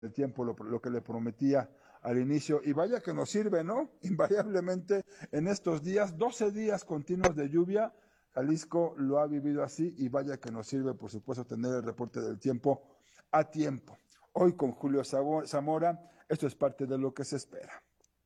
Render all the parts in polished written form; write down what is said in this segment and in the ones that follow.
el tiempo, lo que le prometía al inicio, y vaya que nos sirve, ¿no? Invariablemente en estos días, 12 días continuos de lluvia, Jalisco lo ha vivido así, y vaya que nos sirve, por supuesto, tener el reporte del tiempo a tiempo. Hoy con Julio Zamora, esto es parte de lo que se espera.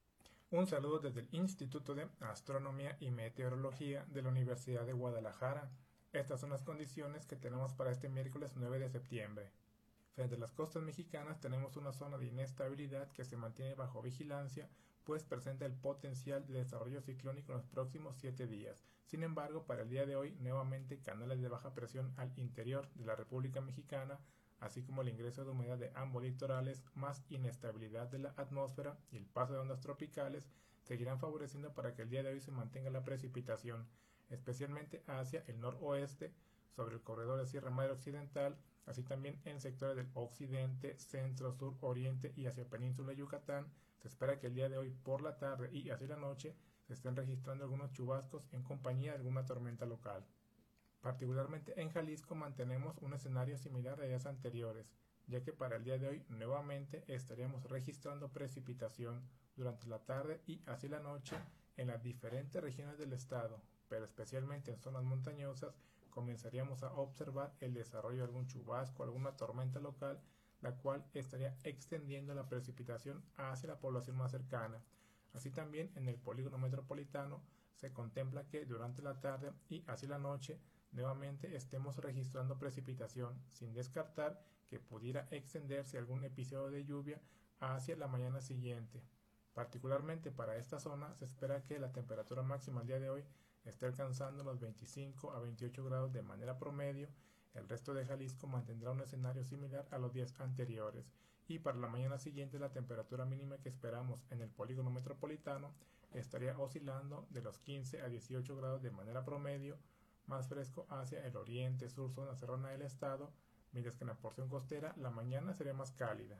Un saludo desde el Instituto de Astronomía y Meteorología de la Universidad de Guadalajara. Estas son las condiciones que tenemos para este miércoles 9 de septiembre. Frente a las costas mexicanas tenemos una zona de inestabilidad que se mantiene bajo vigilancia, pues presenta el potencial de desarrollo ciclónico en los próximos 7 días. Sin embargo, para el día de hoy, nuevamente canales de baja presión al interior de la República Mexicana, así como el ingreso de humedad de ambos litorales, más inestabilidad de la atmósfera y el paso de ondas tropicales, seguirán favoreciendo para que el día de hoy se mantenga la precipitación, especialmente hacia el noroeste, sobre el corredor de Sierra Madre Occidental, así también en sectores del occidente, centro, sur, oriente y hacia Península de Yucatán. Se espera que el día de hoy por la tarde y hacia la noche se estén registrando algunos chubascos en compañía de alguna tormenta local. Particularmente en Jalisco mantenemos un escenario similar a días anteriores, ya que para el día de hoy nuevamente estaríamos registrando precipitación durante la tarde y hacia la noche en las diferentes regiones del estado, pero especialmente en zonas montañosas comenzaríamos a observar el desarrollo de algún chubasco, alguna tormenta local, la cual estaría extendiendo la precipitación hacia la población más cercana. Así también en el polígono metropolitano se contempla que durante la tarde y hacia la noche nuevamente estemos registrando precipitación, sin descartar que pudiera extenderse algún episodio de lluvia hacia la mañana siguiente. Particularmente para esta zona se espera que la temperatura máxima el día de hoy esté alcanzando los 25 a 28 grados de manera promedio. El resto de Jalisco mantendrá un escenario similar a los días anteriores, y para la mañana siguiente la temperatura mínima que esperamos en el polígono metropolitano estaría oscilando de los 15 a 18 grados de manera promedio, más fresco hacia el oriente, sur, zona serrana del estado, mientras que en la porción costera la mañana sería más cálida.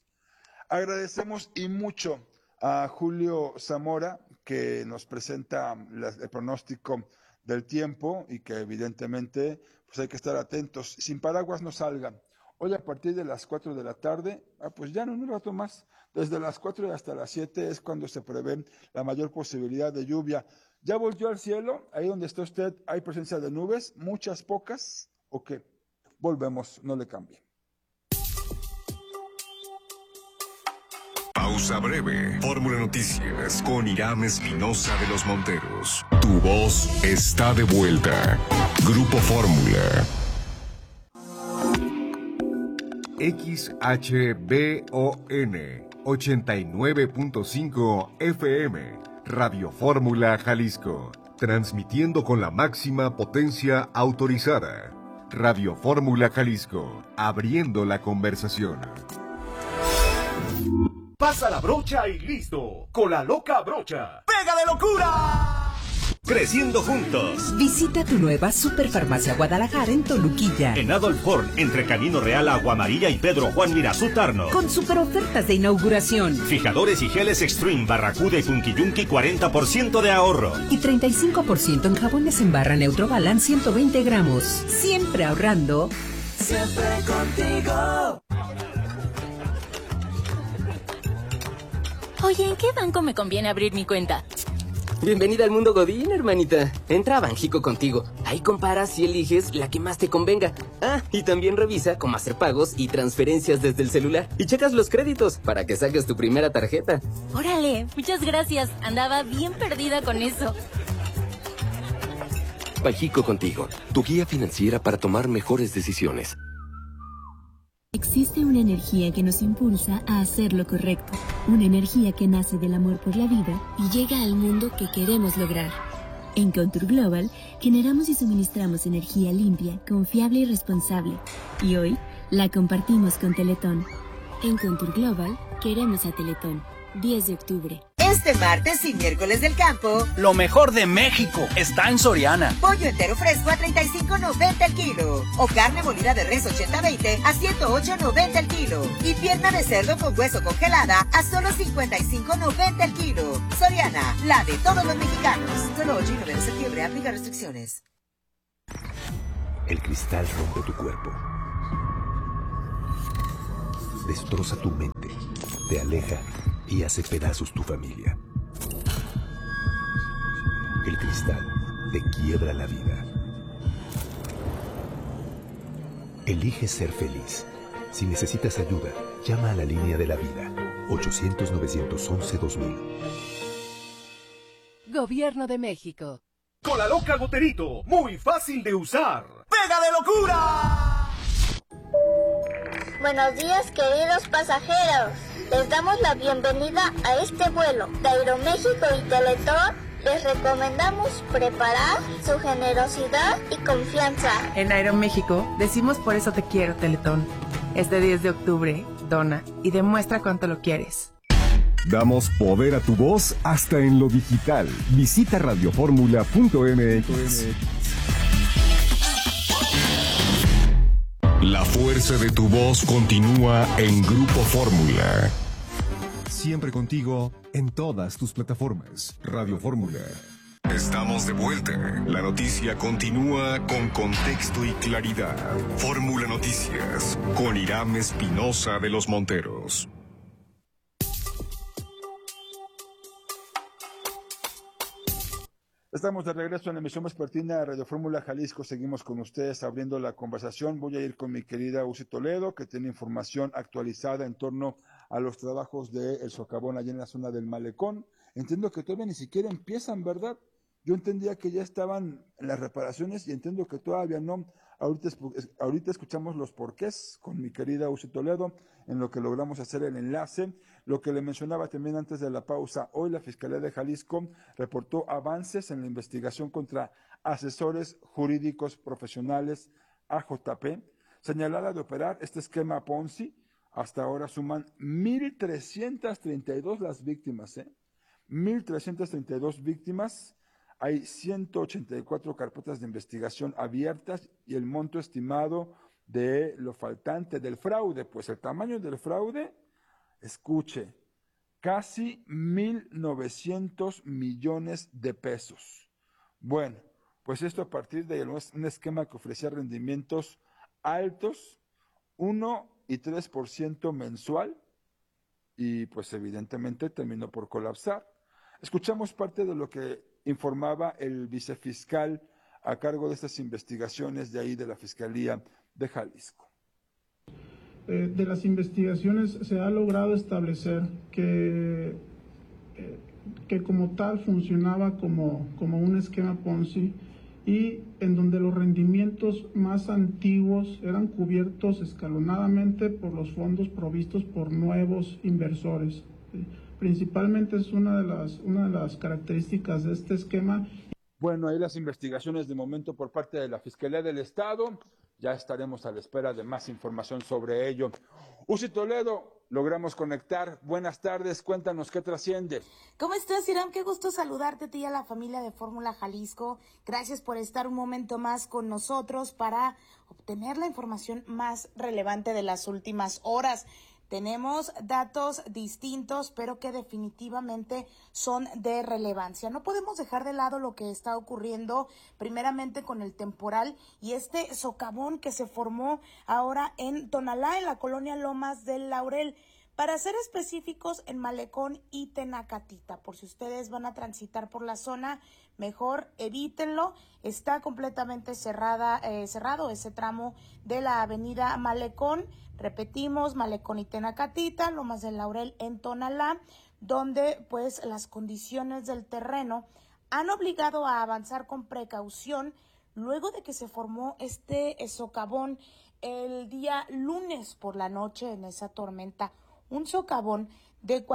Agradecemos y mucho a Julio Zamora, que nos presenta el pronóstico del tiempo, y que evidentemente pues hay que estar atentos. Sin paraguas no salgan. Hoy a partir de las 4 de la tarde, pues ya en un rato más, desde las 4 y hasta las 7 es cuando se prevé la mayor posibilidad de lluvia. ¿Ya volteó al cielo? Ahí donde está usted, ¿hay presencia de nubes? ¿Muchas, pocas? ¿O qué? Volvemos, no le cambie. Pausa breve. Fórmula Noticias con Irán Espinosa de los Monteros. Tu voz está de vuelta. Grupo Fórmula. XHBON 89.5 FM. Radio Fórmula Jalisco. Transmitiendo con la máxima potencia autorizada. Radio Fórmula Jalisco. Abriendo la conversación. Pasa la brocha y listo. Con la loca brocha. ¡Pega de locura! Creciendo juntos. Visita tu nueva Superfarmacia Guadalajara en Toluquilla. En Adolf Horn, entre Camino Real, Agua Amarilla y Pedro Juan Mirazú Tarno. Con super ofertas de inauguración. Fijadores y geles Extreme, Barracuda y Funky Yunky, 40% de ahorro. Y 35% en jabones en barra Neutrobalan 120 gramos. Siempre ahorrando. Siempre contigo. Oye, ¿en qué banco me conviene abrir mi cuenta? Bienvenida al mundo Godín, hermanita. Entra a Banjico Contigo. Ahí comparas y eliges la que más te convenga. Y también revisa cómo hacer pagos y transferencias desde el celular. Y checas los créditos para que saques tu primera tarjeta. Órale, muchas gracias. Andaba bien perdida con eso. Banjico Contigo, tu guía financiera para tomar mejores decisiones. Existe una energía que nos impulsa a hacer lo correcto. Una energía que nace del amor por la vida y llega al mundo que queremos lograr. En Contour Global generamos y suministramos energía limpia, confiable y responsable. Y hoy la compartimos con Teletón. En Contour Global queremos a Teletón. 10 de octubre. Este martes y miércoles del campo, lo mejor de México está en Soriana. Pollo entero fresco a $35.90 el kilo. O carne molida de res 80-20 a $108.90 el kilo. Y pierna de cerdo con hueso congelada a solo $55.90 el kilo. Soriana, la de todos los mexicanos. Solo 8 y 9 de septiembre, aplica restricciones. El cristal rompe tu cuerpo. destroza tu mente, te aleja y hace pedazos tu familia. El cristal te quiebra la vida. Elige ser feliz. Si necesitas ayuda, llama a la línea de la vida. 800-911-2000. Gobierno de México. Con la loca Goterito, muy fácil de usar. ¡Pega de locura! Buenos días, queridos pasajeros. Les damos la bienvenida a este vuelo de Aeroméxico y Teletón. Les recomendamos preparar su generosidad y confianza. En Aeroméxico decimos por eso te quiero, Teletón. Este 10 de octubre, dona y demuestra cuánto lo quieres. Damos poder a tu voz hasta en lo digital. Visita radioformula.mx. La fuerza de tu voz continúa en Grupo Fórmula. Siempre contigo en todas tus plataformas. Radio Fórmula. Estamos de vuelta. La noticia continúa con contexto y claridad. Fórmula Noticias con Irán Espinosa de los Monteros. Estamos de regreso en la emisión vespertina de Radio Fórmula Jalisco. Seguimos con ustedes abriendo la conversación. Voy a ir con mi querida Uzi Toledo, que tiene información actualizada en torno a los trabajos del socavón allá en la zona del Malecón. Entiendo que todavía ni siquiera empiezan, ¿verdad? Yo entendía que ya estaban en las reparaciones y entiendo que todavía no. Ahorita escuchamos los porqués con mi querida Uzi Toledo, en lo que logramos hacer el enlace. Lo que le mencionaba también antes de la pausa, hoy la Fiscalía de Jalisco reportó avances en la investigación contra asesores jurídicos profesionales AJP, señalada de operar este esquema Ponzi. Hasta ahora suman 1,332 las víctimas, 1,332 víctimas. Hay 184 carpetas de investigación abiertas y el monto estimado de lo faltante del fraude, pues el tamaño del fraude, escuche, casi 1,900 millones de pesos. Bueno, pues esto a partir de un esquema que ofrecía rendimientos altos, 1 y 3% mensual, y pues evidentemente terminó por colapsar. Escuchamos parte de lo que informaba el vicefiscal a cargo de estas investigaciones de ahí de la Fiscalía de Jalisco. De las investigaciones se ha logrado establecer que como tal funcionaba como un esquema Ponzi y en donde los rendimientos más antiguos eran cubiertos escalonadamente por los fondos provistos por nuevos inversores. Principalmente es una de las características de este esquema. Bueno, ahí las investigaciones de momento por parte de la Fiscalía del Estado. Ya estaremos a la espera de más información sobre ello. Uzi Toledo, logramos conectar. Buenas tardes, cuéntanos qué trasciende. ¿Cómo estás, Irán? Qué gusto saludarte a ti y a la familia de Fórmula Jalisco. Gracias por estar un momento más con nosotros para obtener la información más relevante de las últimas horas. Tenemos datos distintos, pero que definitivamente son de relevancia. No podemos dejar de lado lo que está ocurriendo primeramente con el temporal y este socavón que se formó ahora en Tonalá, en la colonia Lomas del Laurel. Para ser específicos, en Malecón y Tenacatita. Por si ustedes van a transitar por la zona, mejor evítenlo. Está completamente cerrado ese tramo de la avenida Malecón. Repetimos, Malecón y Tenacatita, Lomas del Laurel en Tonalá, donde pues las condiciones del terreno han obligado a avanzar con precaución luego de que se formó este socavón el día lunes por la noche en esa tormenta. Un socavón de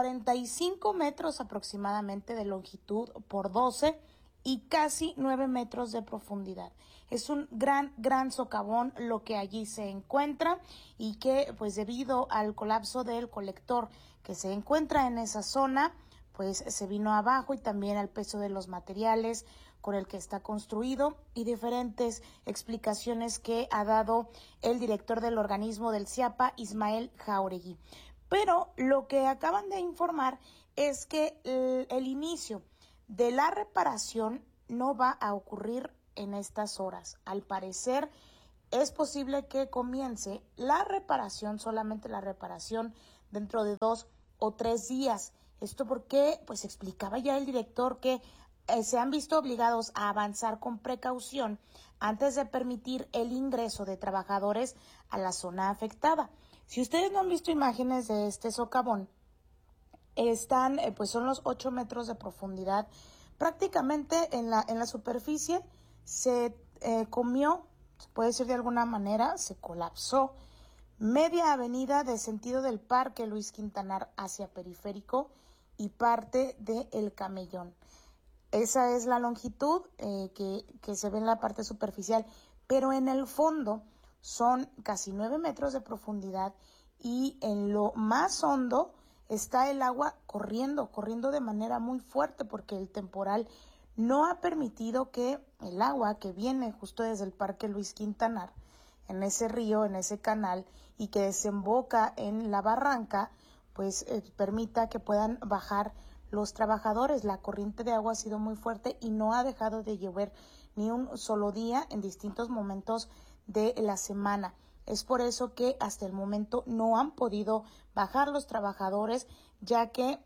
45 metros aproximadamente de longitud por 12 y casi 9 metros de profundidad. Es un gran socavón lo que allí se encuentra y que pues debido al colapso del colector que se encuentra en esa zona, pues se vino abajo y también al peso de los materiales con el que está construido y diferentes explicaciones que ha dado el director del organismo del CIAPA, Ismael Jauregui. Pero lo que acaban de informar es que el inicio de la reparación no va a ocurrir en estas horas. Al parecer, es posible que comience la reparación, solamente la reparación, dentro de 2 o 3 días. Esto porque, pues explicaba ya el director que se han visto obligados a avanzar con precaución antes de permitir el ingreso de trabajadores a la zona afectada. Si ustedes no han visto imágenes de este socavón, están, pues son los 8 metros de profundidad. Prácticamente en la superficie se comió, se puede decir de alguna manera, se colapsó media avenida de sentido del Parque Luis Quintanar hacia Periférico y parte de El Camellón. Esa es la longitud que se ve en la parte superficial, pero en el fondo son casi 9 metros de profundidad y en lo más hondo está el agua corriendo de manera muy fuerte porque el temporal no ha permitido que el agua que viene justo desde el Parque Luis Quintanar, en ese río, en ese canal y que desemboca en la barranca, pues permita que puedan bajar los trabajadores. La corriente de agua ha sido muy fuerte y no ha dejado de llover ni un solo día en distintos momentos de la semana. Es por eso que hasta el momento no han podido bajar los trabajadores, ya que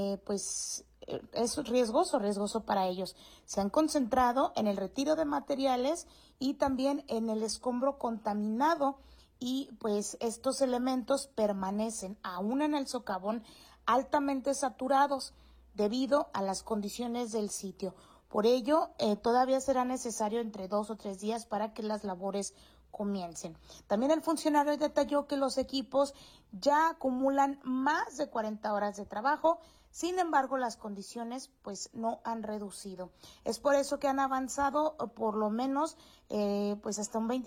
es riesgoso para ellos. Se han concentrado en el retiro de materiales y también en el escombro contaminado y pues estos elementos permanecen aún en el socavón altamente saturados debido a las condiciones del sitio. Por ello, todavía será necesario entre 2 o 3 días para que las labores comiencen. También el funcionario detalló que los equipos ya acumulan más de 40 horas de trabajo. Sin embargo, las condiciones pues no han reducido. Es por eso que han avanzado por lo menos pues hasta un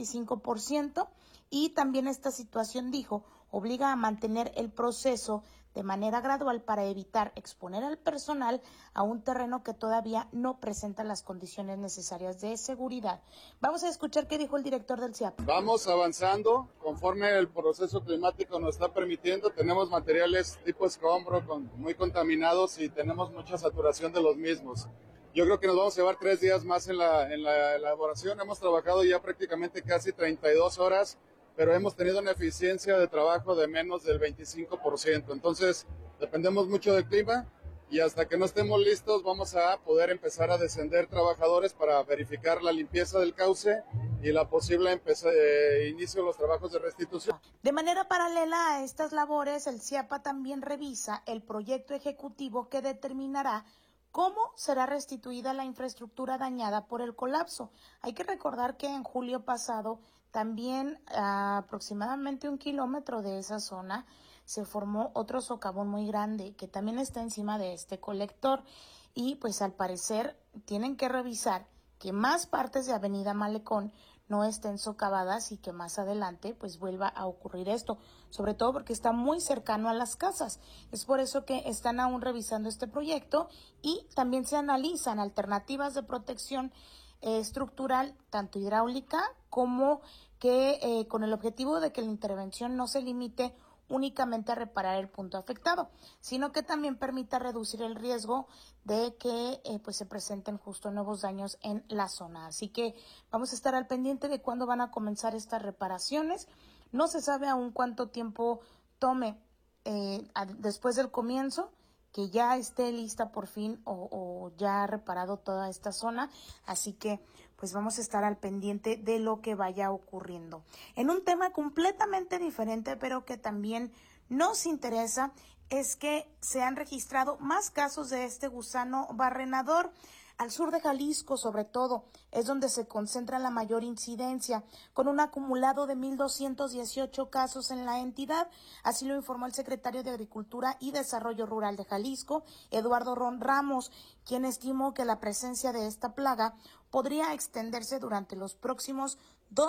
25% y también esta situación, dijo, obliga a mantener el proceso de manera gradual para evitar exponer al personal a un terreno que todavía no presenta las condiciones necesarias de seguridad. Vamos a escuchar qué dijo el director del CIAP. Vamos avanzando conforme el proceso climático nos está permitiendo. Tenemos materiales tipo escombro muy contaminados y tenemos mucha saturación de los mismos. Yo creo que nos vamos a llevar 3 días más en la elaboración. Hemos trabajado ya prácticamente casi 32 horas. Pero hemos tenido una eficiencia de trabajo de menos del 25%. Entonces, dependemos mucho del clima y hasta que no estemos listos vamos a poder empezar a descender trabajadores para verificar la limpieza del cauce y la posible inicio de los trabajos de restitución. De manera paralela a estas labores, el CIAPA también revisa el proyecto ejecutivo que determinará cómo será restituida la infraestructura dañada por el colapso. Hay que recordar que en julio pasado también a aproximadamente 1 kilómetro de esa zona se formó otro socavón muy grande que también está encima de este colector y pues al parecer tienen que revisar que más partes de Avenida Malecón no estén socavadas y que más adelante pues vuelva a ocurrir esto, sobre todo porque está muy cercano a las casas. Es por eso que están aún revisando este proyecto y también se analizan alternativas de protección estructural, tanto hidráulica como que con el objetivo de que la intervención no se limite únicamente a reparar el punto afectado, sino que también permita reducir el riesgo de que pues se presenten justo nuevos daños en la zona. Así que vamos a estar al pendiente de cuándo van a comenzar estas reparaciones. No se sabe aún cuánto tiempo tome después del comienzo, que ya esté lista por fin o ya reparado toda esta zona, así que pues vamos a estar al pendiente de lo que vaya ocurriendo. En un tema completamente diferente, pero que también nos interesa, es que se han registrado más casos de este gusano barrenador. Al sur de Jalisco, sobre todo, es donde se concentra la mayor incidencia, con un acumulado de 1,218 casos en la entidad. Así lo informó el secretario de Agricultura y Desarrollo Rural de Jalisco, Eduardo Ron Ramos, quien estimó que la presencia de esta plaga podría extenderse durante los próximos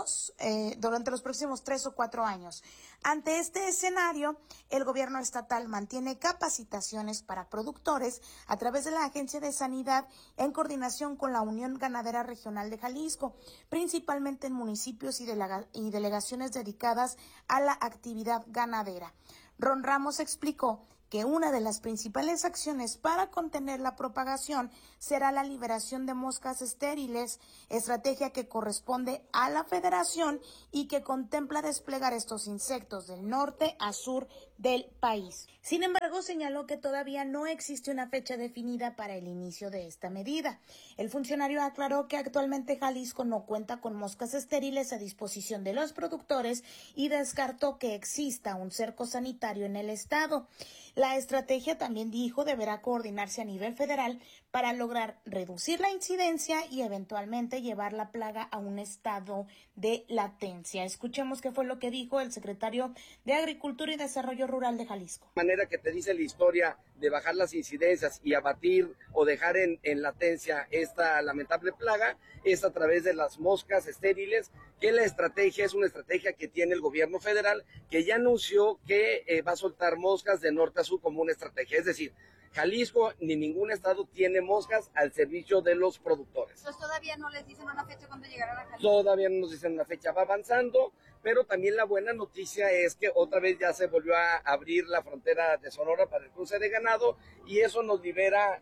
3 o 4 años. Ante este escenario, el gobierno estatal mantiene capacitaciones para productores a través de la Agencia de Sanidad en coordinación con la Unión Ganadera Regional de Jalisco, principalmente en municipios y delegaciones dedicadas a la actividad ganadera. Ron Ramos explicó que una de las principales acciones para contener la propagación será la liberación de moscas estériles, estrategia que corresponde a la Federación y que contempla desplegar estos insectos del norte a sur del país. Sin embargo, señaló que todavía no existe una fecha definida para el inicio de esta medida. El funcionario aclaró que actualmente Jalisco no cuenta con moscas estériles a disposición de los productores y descartó que exista un cerco sanitario en el estado. La estrategia, también dijo, deberá coordinarse a nivel federal para lograr reducir la incidencia y eventualmente llevar la plaga a un estado de latencia. Escuchemos qué fue lo que dijo el secretario de Agricultura y Desarrollo Rural de Jalisco. De manera que te dice la historia de bajar las incidencias y abatir o dejar en latencia esta lamentable plaga es a través de las moscas estériles, que la estrategia es una estrategia que tiene el gobierno federal, que ya anunció que va a soltar moscas de norte a sur como una estrategia. Es decir, Jalisco ni ningún estado tiene moscas al servicio de los productores. Entonces todavía no les dicen una fecha cuando llegarán a Jalisco. Todavía no nos dicen una fecha, va avanzando, pero también la buena noticia es que otra vez ya se volvió a abrir la frontera de Sonora para el cruce de ganado y eso nos libera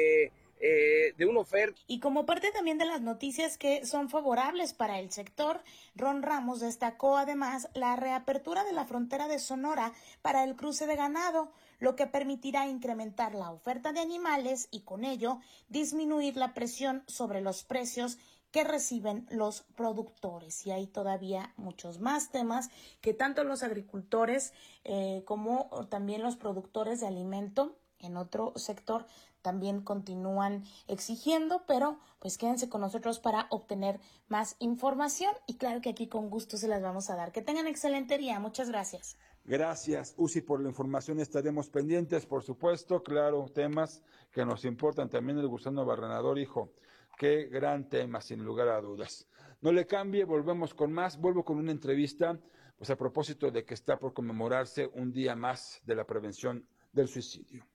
de una oferta. Y como parte también de las noticias que son favorables para el sector, Ron Ramos destacó además la reapertura de la frontera de Sonora para el cruce de ganado, lo que permitirá incrementar la oferta de animales y con ello disminuir la presión sobre los precios que reciben los productores. Y hay todavía muchos más temas que tanto los agricultores como también los productores de alimento en otro sector también continúan exigiendo, pero pues quédense con nosotros para obtener más información y claro que aquí con gusto se las vamos a dar. Que tengan excelente día, muchas gracias. Gracias, Uzi, por la información. Estaremos pendientes, por supuesto, claro, temas que nos importan. También el gusano barrenador, hijo, qué gran tema, sin lugar a dudas. No le cambie, volvemos con más. Vuelvo con una entrevista, pues a propósito de que está por conmemorarse un día más de la prevención del suicidio.